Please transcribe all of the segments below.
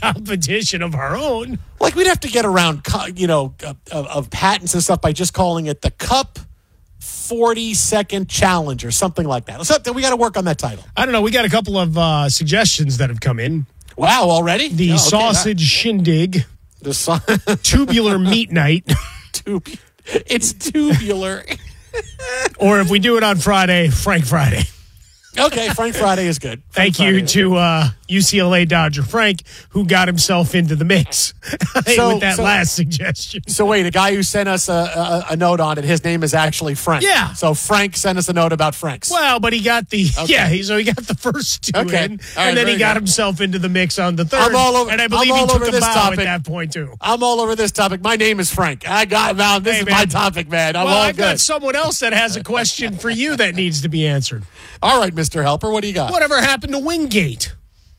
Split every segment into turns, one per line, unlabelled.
competition of our own.
Like, we'd have to get around, of patents and stuff by just calling it the Cup 40-second challenge or something like that. So we got to work on that title.
I don't know. We got a couple of suggestions that have come in.
Wow, already?
The sausage shindig. Tubular meat night.
It's tubular.
Or if we do it on Friday, Frank Friday.
Okay, Frank Friday is good.
Thank you to UCLA Dodger Frank, who got himself into the mix with that last suggestion.
So wait, a guy who sent us a note on it, his name is actually Frank.
Yeah.
So Frank sent us a note about Franks.
Well, but he got the so he got the first two in, and then he got himself into the mix on the third.
I'm all over,
and I believe he took a bow at that point too.
I'm all over this topic. My name is Frank. This is my topic, man. I've
got someone else that has a question for you that needs to be answered.
All right, Mr. Helper, what do you got?
Whatever happened to Wingate?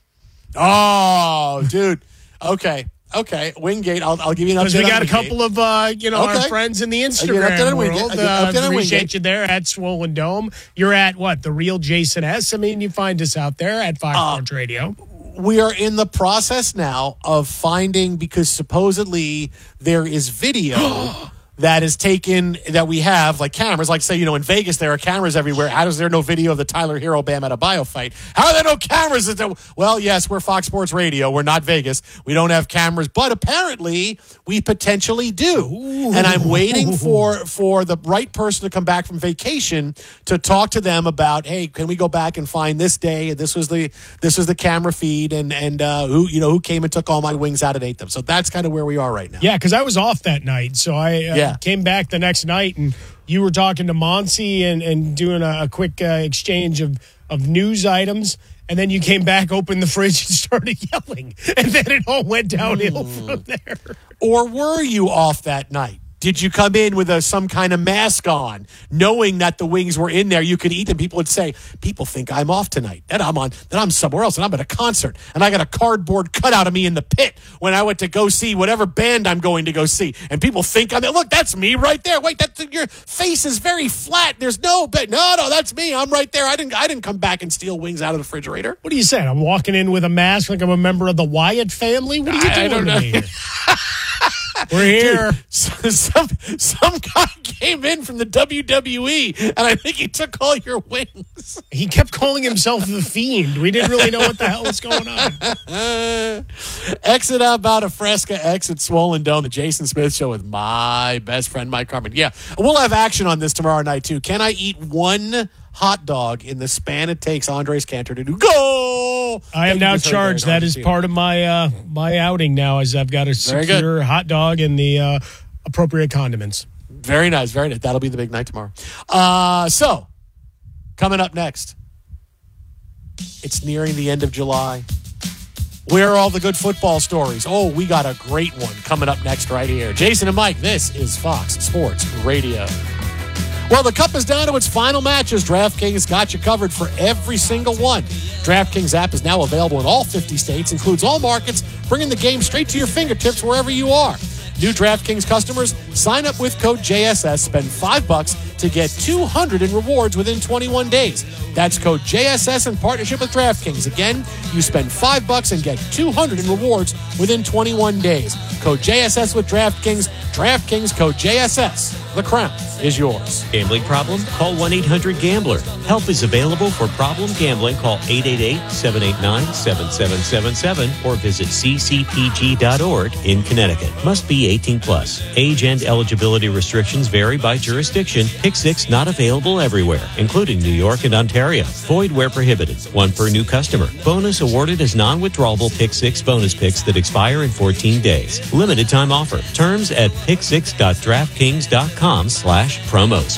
Oh, dude. Okay. Wingate. I'll give you an update.
Because we got a couple of our friends in the Instagram world. Appreciate you there at Swollen Dome. You're at what? The Real Jason S. I mean, you find us out there at Fox Sports Radio.
We are in the process now of finding, because supposedly there is video that is taken, that we have, like cameras, like say, in Vegas, there are cameras everywhere. How is there no video of the Tyler Hero Bam Adebayo fight? How are there no cameras? Well, yes, we're Fox Sports Radio. We're not Vegas. We don't have cameras, but apparently we potentially do. Ooh. And I'm waiting for the right person to come back from vacation to talk to them about, hey, can we go back and find this day? This was the camera feed, and who came and took all my wings out and ate them. So that's kind of where we are right now.
Yeah, because I was off that night, so I came back the next night, and you were talking to Monsi and doing a quick exchange of news items, and then you came back, opened the fridge, and started yelling, and then it all went downhill from there.
Or were you off that night? Did you come in with some kind of mask on, knowing that the wings were in there, you could eat them? People would say, people think I'm off tonight, that I'm somewhere else, and I'm at a concert, and I got a cardboard cutout of me in the pit when I went to go see whatever band I'm going to go see, and people think I'm there. Look, that's me right there. Wait, your face is very flat. There's no, that's me. I'm right there. I didn't come back and steal wings out of the refrigerator.
What are you saying? I'm walking in with a mask like I'm a member of the Wyatt family? What are you doing? I don't know. We're here.
Dude, some guy came in from the WWE, and I think he took all your wings.
He kept calling himself the Fiend. We didn't really know what the hell was going on.
Exit about a Fresca, exit Swollen Dome, the Jason Smith Show with my best friend, Mike Carmen. Yeah, we'll have action on this tomorrow night, too. Can I eat one hot dog in the span it takes Andres Cantor to do go?
I am now charged. That is part of my my outing now, as I've got to secure hot dog and the appropriate condiments.
Very nice, very nice. That'll be the big night tomorrow. So, coming up next, it's nearing the end of July. Where are all the good football stories? Oh, we got a great one coming up next right here. Jason and Mike, this is Fox Sports Radio. Well, the Cup is down to its final matches. DraftKings got you covered for every single one. DraftKings app is now available in all 50 states, includes all markets, bringing the game straight to your fingertips wherever you are. New DraftKings customers, sign up with code JSS, spend $5 to get $200 in rewards within 21 days. That's code JSS in partnership with DraftKings. Again, you spend $5 and get $200 in rewards within 21 days. Code JSS with DraftKings. DraftKings code JSS. The crown is yours.
Gambling problem? Call 1-800-GAMBLER. Help is available for problem gambling. Call 888-789-7777 or visit ccpg.org in Connecticut. Must be 18 plus. Age and eligibility restrictions vary by jurisdiction. Pick 6 not available everywhere, including New York and Ontario. Void where prohibited. One per new customer. Bonus awarded as non-withdrawable Pick 6 bonus picks that expire in 14 days. Limited time offer. Terms at pick6.draftkings.com/promos.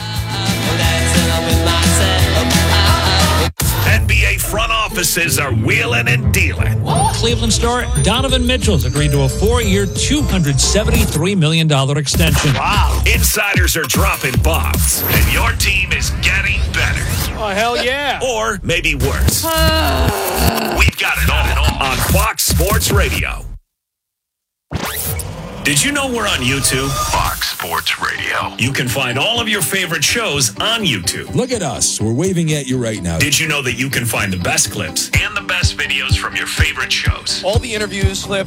NBA front offices are wheeling and dealing.
Cleveland star Donovan Mitchell's agreed to a 4-year, $273 million extension.
Wow. Insiders are dropping bombs, and your team is getting better.
Oh, hell yeah.
Or maybe worse. We've got it all on Fox Sports Radio. Did you know we're on YouTube? Fox Sports Radio. You can find all of your favorite shows on YouTube.
Look at us. We're waving at you right now.
Did you know that you can find the best clips and the best videos from your favorite shows?
All the interviews, clips,